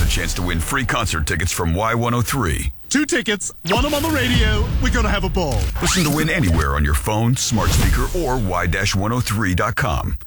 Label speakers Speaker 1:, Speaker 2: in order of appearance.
Speaker 1: a chance to win free concert tickets from Y103.
Speaker 2: 2 tickets, 1 of them on the radio. We're going to have a ball.
Speaker 1: Listen to Win anywhere on your phone, smart speaker, or Y-103.com.